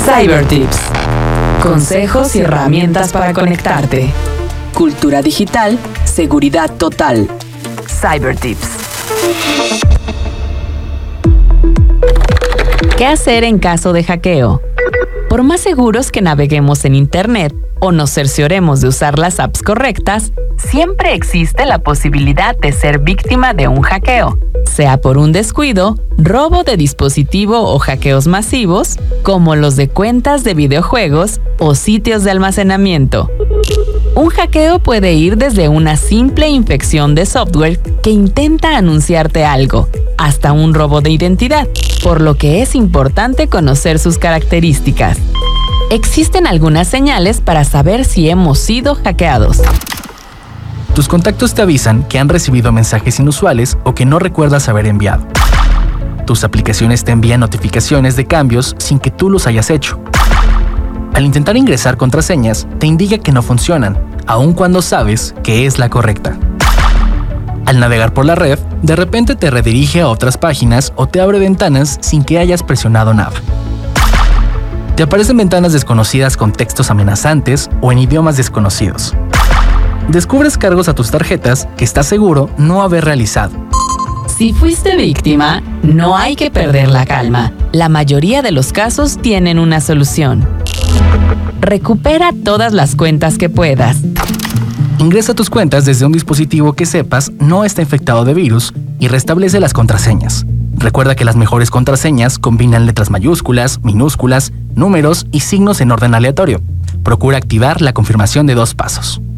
Cybertips. Consejos y herramientas para conectarte. Cultura digital, seguridad total. Cybertips. ¿Qué hacer en caso de hackeo? Por más seguros que naveguemos en Internet o nos cercioremos de usar las apps correctas, siempre existe la posibilidad de ser víctima de un hackeo, sea por un descuido, robo de dispositivo o hackeos masivos, como los de cuentas de videojuegos o sitios de almacenamiento. Un hackeo puede ir desde una simple infección de software que intenta anunciarte algo, hasta un robo de identidad, por lo que es importante conocer sus características. Existen algunas señales para saber si hemos sido hackeados. Tus contactos te avisan que han recibido mensajes inusuales o que no recuerdas haber enviado. Tus aplicaciones te envían notificaciones de cambios sin que tú los hayas hecho. Al intentar ingresar contraseñas, te indica que no funcionan, aun cuando sabes que es la correcta. Al navegar por la red, de repente te redirige a otras páginas o te abre ventanas sin que hayas presionado nada. Te aparecen ventanas desconocidas con textos amenazantes o en idiomas desconocidos. Descubres cargos a tus tarjetas que estás seguro no haber realizado. Si fuiste víctima, no hay que perder la calma. La mayoría de los casos tienen una solución. Recupera todas las cuentas que puedas. Ingresa tus cuentas desde un dispositivo que sepas no está infectado de virus y restablece las contraseñas. Recuerda que las mejores contraseñas combinan letras mayúsculas, minúsculas, números y signos en orden aleatorio. Procura activar la confirmación de 2 pasos.